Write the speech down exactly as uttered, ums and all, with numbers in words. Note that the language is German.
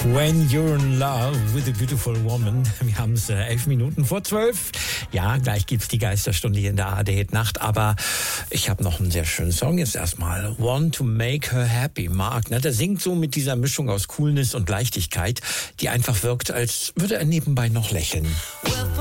When You're in Love with a Beautiful Woman. Wir haben es äh, elf Minuten vor zwölf. Ja, gleich gibt's die Geisterstunde hier in der A R D Hit Nacht. Aber ich habe noch einen sehr schönen Song. Jetzt erstmal Want to Make Her Happy. Mark, ne, der singt so mit dieser Mischung aus Coolness und Leichtigkeit, die einfach wirkt, als würde er nebenbei noch lächeln.